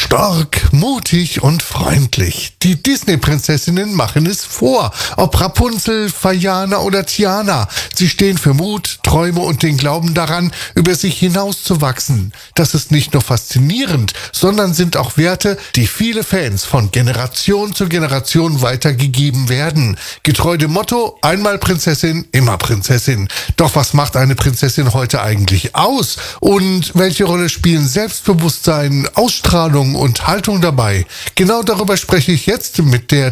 Stark, mutig und freundlich. Die Disney-Prinzessinnen machen es vor. Ob Rapunzel, Vajana oder Tiana. Sie stehen für Mut, Träume und den Glauben daran, über sich hinauszuwachsen. Das ist nicht nur faszinierend, sondern sind auch Werte, die viele Fans von Generation zu Generation weitergegeben werden. Getreu dem Motto, einmal Prinzessin, immer Prinzessin. Doch was macht eine Prinzessin heute eigentlich aus? Und welche Rolle spielen Selbstbewusstsein, Ausstrahlung und Haltung dabei? Genau darüber spreche ich jetzt mit der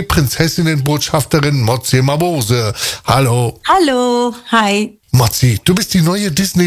Disney-Prinzessinnen-Botschafterin Motsi Mabuse. Hallo. Hallo, hi. Motsi, du bist die neue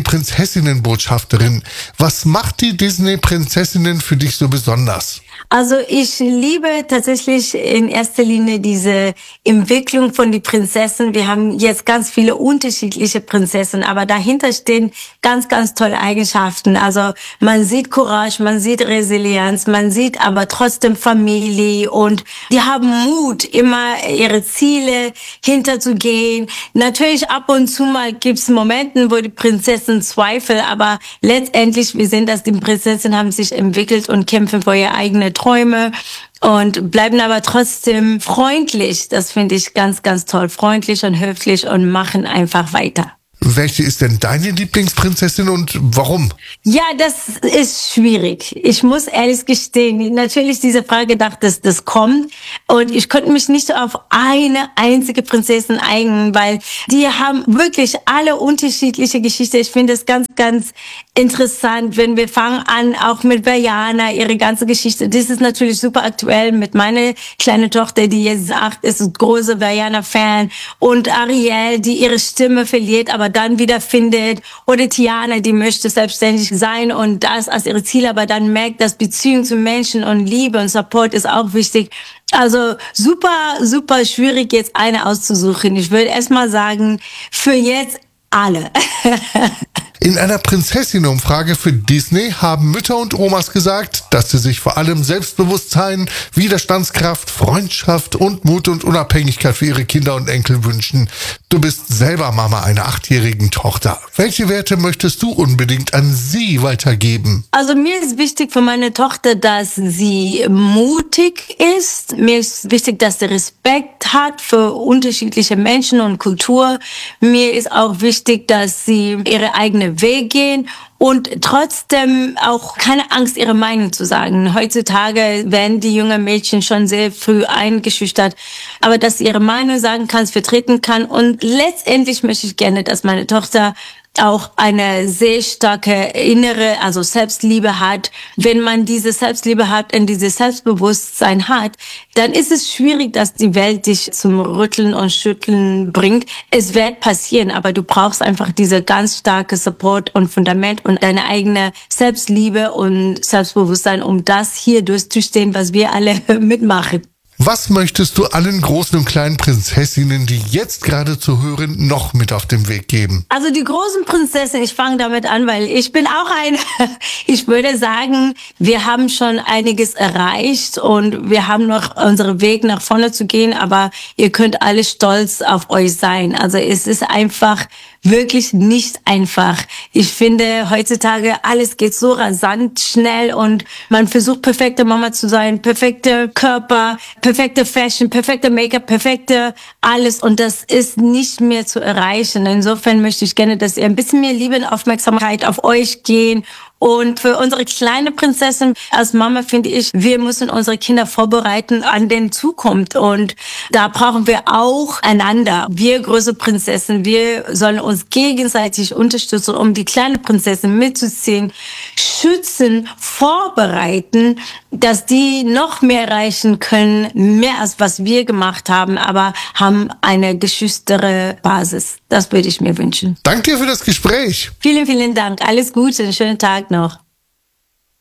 Disney-Prinzessinnen-Botschafterin. Was macht die Disney-Prinzessinnen für dich so besonders? Also ich liebe tatsächlich in erster Linie diese Entwicklung von die Prinzessin. Wir haben jetzt ganz viele unterschiedliche Prinzessinnen, aber dahinter stehen ganz, ganz tolle Eigenschaften. Also man sieht Courage, man sieht Resilienz, man sieht aber trotzdem Familie und die haben Mut, immer ihre Ziele hinterzugehen. Natürlich ab und zu mal gibt's Momente, wo die Prinzessin zweifelt, aber letztendlich, wir sehen, dass die Prinzessinnen haben sich entwickelt und kämpfen für ihre eigene Träume und bleiben aber trotzdem freundlich. Das finde ich ganz, ganz toll. Freundlich und höflich und machen einfach weiter. Welche ist denn deine Lieblingsprinzessin und warum? Ja, das ist schwierig. Ich muss ehrlich gestehen, natürlich diese Frage dachte, dass das kommt. Und ich konnte mich nicht auf eine einzige Prinzessin einigen, weil die haben wirklich alle unterschiedliche Geschichten. Ich finde es ganz, ganz interessant, wenn wir fangen an, auch mit Vajana, ihre ganze Geschichte. Das ist natürlich super aktuell mit meiner kleinen Tochter, die jetzt 8 ist, ein großer Vajana-Fan. Und Ariel, die ihre Stimme verliert, aber dann wieder findet. Oder Tiana, die möchte selbstständig sein und das als ihre Ziele, aber dann merkt, dass Beziehung zu Menschen und Liebe und Support ist auch wichtig. Also super, super schwierig, jetzt eine auszusuchen. Ich würde erstmal sagen, für jetzt alle. In einer Prinzessinnenumfrage für Disney haben Mütter und Omas gesagt, dass sie sich vor allem Selbstbewusstsein, Widerstandskraft, Freundschaft und Mut und Unabhängigkeit für ihre Kinder und Enkel wünschen. Du bist selber Mama einer 8-jährigen Tochter. Welche Werte möchtest du unbedingt an sie weitergeben? Also mir ist wichtig für meine Tochter, dass sie mutig ist. Mir ist wichtig, dass sie Respekt hat für unterschiedliche Menschen und Kultur. Mir ist auch wichtig, dass sie ihre eigene Weg gehen und trotzdem auch keine Angst, ihre Meinung zu sagen. Heutzutage werden die jungen Mädchen schon sehr früh eingeschüchtert, aber dass sie ihre Meinung sagen kann, vertreten kann. Und letztendlich möchte ich gerne, dass meine Tochter auch eine sehr starke innere, also Selbstliebe hat. Wenn man diese Selbstliebe hat und dieses Selbstbewusstsein hat, dann ist es schwierig, dass die Welt dich zum Rütteln und Schütteln bringt. Es wird passieren, aber du brauchst einfach diese ganz starke Support und Fundament und deine eigene Selbstliebe und Selbstbewusstsein, um das hier durchzustehen, was wir alle mitmachen. Was möchtest du allen großen und kleinen Prinzessinnen, die jetzt gerade zuhören, noch mit auf den Weg geben? Also die großen Prinzessinnen, ich fange damit an, weil ich bin auch eine. Ich würde sagen, wir haben schon einiges erreicht und wir haben noch unseren Weg nach vorne zu gehen, aber ihr könnt alle stolz auf euch sein. Also es ist einfach wirklich nicht einfach. Ich finde, heutzutage alles geht so rasant schnell und man versucht, perfekte Mama zu sein, perfekte Körper, perfekte Fashion, perfekte Make-up, perfekte alles und das ist nicht mehr zu erreichen. Insofern möchte ich gerne, dass ihr ein bisschen mehr Liebe und Aufmerksamkeit auf euch gehen. Und für unsere kleine Prinzessin als Mama finde ich, wir müssen unsere Kinder vorbereiten an den Zukunft. Und da brauchen wir auch einander. Wir große Prinzessin, wir sollen uns gegenseitig unterstützen, um die kleine Prinzessin mitzuziehen, schützen, vorbereiten, dass die noch mehr erreichen können, mehr als was wir gemacht haben, aber haben eine geschütztere Basis. Das würde ich mir wünschen. Danke dir für das Gespräch. Vielen, vielen Dank. Alles Gute, einen schönen Tag noch.